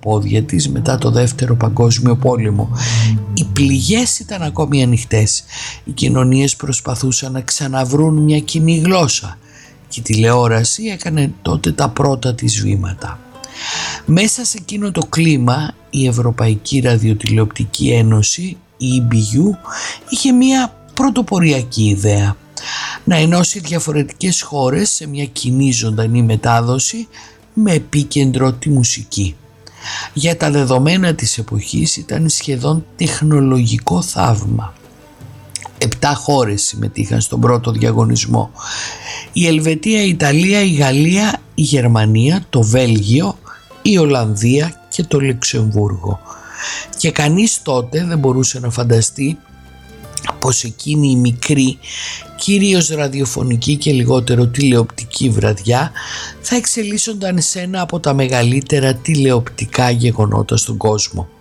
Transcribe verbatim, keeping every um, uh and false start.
πόδια της μετά το δεύτερο παγκόσμιο πόλεμο. Οι πληγές ήταν ακόμη ανοιχτές. Οι κοινωνίες προσπαθούσαν να ξαναβρούν μια κοινή γλώσσα και η τηλεόραση έκανε τότε τα πρώτα της βήματα. Μέσα σε εκείνο το κλίμα η Ευρωπαϊκή Ραδιοτηλεοπτική Ένωση, η ι μπι γιου, είχε μια πρωτοποριακή ιδέα: να ενώσει διαφορετικές χώρες σε μια κοινή ζωντανή μετάδοση με επίκεντρο τη μουσική. Για τα δεδομένα της εποχής ήταν σχεδόν τεχνολογικό θαύμα. Επτά χώρες συμμετείχαν στον πρώτο διαγωνισμό: η Ελβετία, η Ιταλία, η Γαλλία, η Γερμανία, το Βέλγιο, η Ολλανδία και το Λουξεμβούργο. Και κανείς τότε δεν μπορούσε να φανταστεί πως εκείνη η μικρή, κυρίως ραδιοφωνική και λιγότερο τηλεοπτική βραδιά θα εξελίσσονταν σε ένα από τα μεγαλύτερα τηλεοπτικά γεγονότα στον κόσμο.